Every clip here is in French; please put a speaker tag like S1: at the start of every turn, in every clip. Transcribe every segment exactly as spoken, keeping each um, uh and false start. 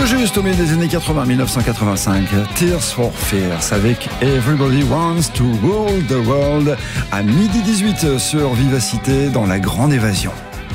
S1: Tout juste au milieu des années quatre-vingts, dix-neuf cent quatre-vingt-cinq, Tears for Fears avec Everybody Wants to Rule the World à midi dix-huit sur Vivacité dans La Grande Évasion.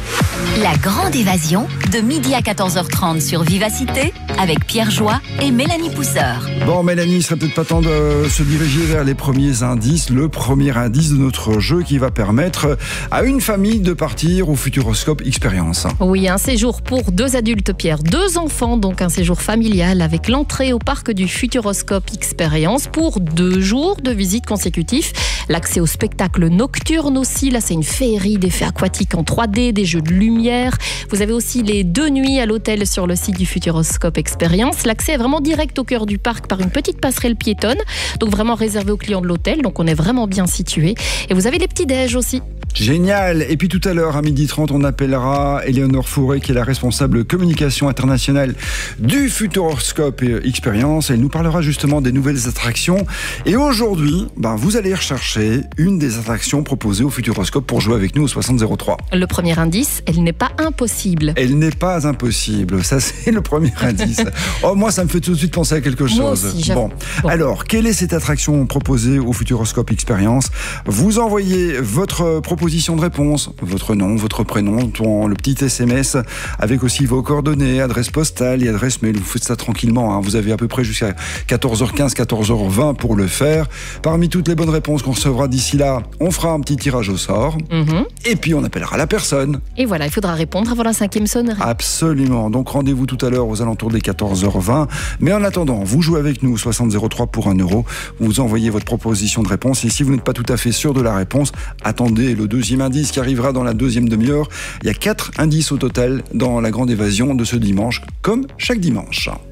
S2: La Grande Évasion, de midi à quatorze heures trente sur Vivacité, avec Pierre Joie et Mélanie Pousseur.
S1: Bon, Mélanie, il serait peut-être pas temps de se diriger vers les premiers indices. Le premier indice de notre jeu qui va permettre à une famille de partir au Futuroscope Experience.
S3: Oui, un séjour pour deux adultes, Pierre, deux enfants, donc un séjour familial avec l'entrée au parc du Futuroscope Experience pour deux jours de visite consécutifs. L'accès au spectacle nocturne aussi, là c'est une féerie d'effets aquatiques en trois D, des jeux de lumière. Vous avez aussi les deux nuits à l'hôtel sur le site du Futuroscope Experience. L'accès est vraiment direct au cœur du parc par une petite passerelle piétonne, donc vraiment réservé aux clients de l'hôtel, donc on est vraiment bien situé. Et vous avez les petits déj aussi.
S1: Génial. Et puis tout à l'heure, à midi trente, on appellera Éléonore Fourré, qui est la responsable communication internationale du Futuroscope Experience. Elle nous parlera justement des nouvelles attractions. Et aujourd'hui, ben, vous allez rechercher une des attractions proposées au Futuroscope pour jouer avec nous au soixante zéro trois.
S3: Le premier indice, elle n'est pas impossible.
S1: Elle n'est pas impossible. Ça, c'est le premier indice. Oh, moi, ça me fait tout de suite penser à quelque chose.
S3: Moi aussi,
S1: bon. bon. Alors, quelle est cette attraction proposée au Futuroscope Experience? Vous envoyez votre proposition Proposition de réponse, votre nom, votre prénom, ton, le petit S M S avec aussi vos coordonnées, adresse postale et adresse mail. Vous faites ça tranquillement, hein. Vous avez à peu près jusqu'à quatorze heures quinze, quatorze heures vingt pour le faire. Parmi toutes les bonnes réponses qu'on recevra d'ici là, on fera un petit tirage au sort mm-hmm. et puis on appellera la personne.
S3: Et voilà, il faudra répondre avant la cinquième sonnerie.
S1: Absolument, donc rendez-vous tout à l'heure aux alentours des quatorze heures vingt. Mais en attendant, vous jouez avec nous au soixante zéro trois pour un euro. Vous envoyez votre proposition de réponse et si vous n'êtes pas tout à fait sûr de la réponse, attendez le deuxième indice qui arrivera dans la deuxième demi-heure. Il y a quatre indices au total dans La Grande Évasion de ce dimanche, comme chaque dimanche.